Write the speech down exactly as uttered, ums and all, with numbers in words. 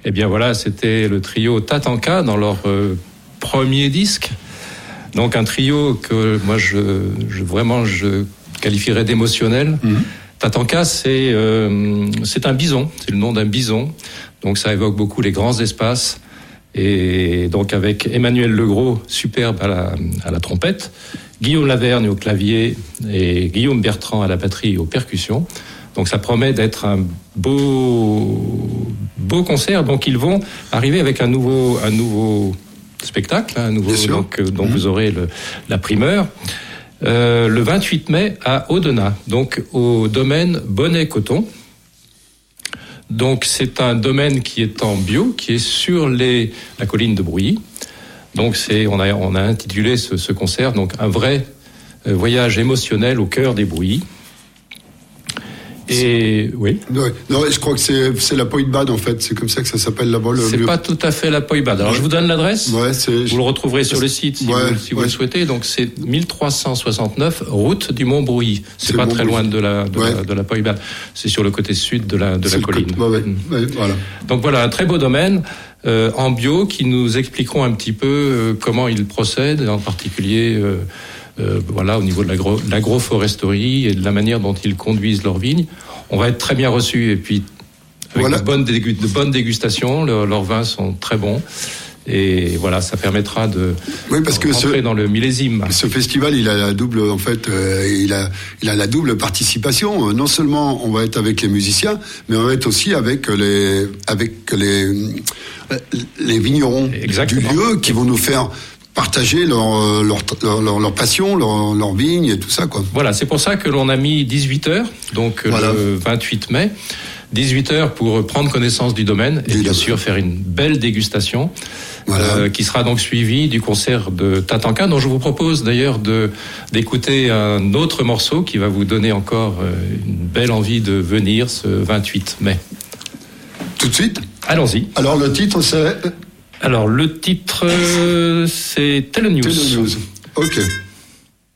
Eh bien voilà, c'était le trio Tatanka dans leur euh, premier disque. Donc un trio que moi je, je vraiment je qualifierais d'émotionnel. Mmh. Tatanka, c'est euh, c'est un bison, c'est le nom d'un bison. Donc ça évoque beaucoup les grands espaces. Et donc avec Emmanuel Legros, superbe à la, à la trompette, Guillaume Lavergne au clavier et Guillaume Bertrand à la batterie et aux percussions. Donc ça promet d'être un beau beau concert. Donc ils vont arriver avec un nouveau un nouveau spectacle, un nouveau donc dont mmh. vous aurez le, la primeur. Euh, le vingt-huit mai à Audenat, donc au domaine Bonnet-Coton. Donc c'est un domaine qui est en bio, qui est sur les, la colline de Brouilly. Donc c'est, on a, on a intitulé ce, ce concert donc un vrai euh, voyage émotionnel au cœur des Brouilly. Et oui. Ouais. Non, je crois que c'est, c'est la Poïdbad en fait. C'est comme ça que ça s'appelle là-bas. Le c'est mieux. Pas tout à fait la Poïdbad. Alors ouais. Je vous donne l'adresse. Ouais, c'est... Vous le retrouverez sur le site si, ouais, vous, si ouais. vous le souhaitez. Donc c'est mille trois cent soixante-neuf route du Mont Brouilly. C'est, c'est pas très loin de la de, ouais. la de la Poïdbad. C'est sur le côté sud de la de c'est la colline. Ouais, ouais. Mmh. Ouais, voilà. Donc voilà un très beau domaine euh, en bio qui nous expliqueront un petit peu euh, comment ils procèdent, en particulier. Euh, Euh, voilà, au niveau de, l'agro, de l'agroforesterie et de la manière dont ils conduisent leurs vignes. On va être très bien reçus et puis avec voilà. de, bonnes dégu- de bonnes dégustations, le, leurs vins sont très bons. Et voilà, ça permettra de oui, parce que rentrer ce, dans le millésime. Ce festival, il a la double, en fait, euh, il a, il a la double participation. Non seulement on va être avec les musiciens, mais on va être aussi avec les, avec les, les vignerons Exactement. du lieu qui vont nous faire partager leur, leur, leur, leur passion, leur, leur vigne et tout ça, quoi. Voilà, c'est pour ça que l'on a mis dix-huit heures, donc voilà. le vingt-huit mai. dix-huit heures pour prendre connaissance du domaine et du bien domaine. sûr faire une belle dégustation voilà. euh, qui sera donc suivie du concert de Tatanka, dont je vous propose d'ailleurs de, d'écouter un autre morceau qui va vous donner encore euh, une belle envie de venir ce vingt-huit mai. Tout de suite ? Allons-y. Alors le titre c'est... Alors, le titre, euh, c'est Telenews. Telenews. Ok.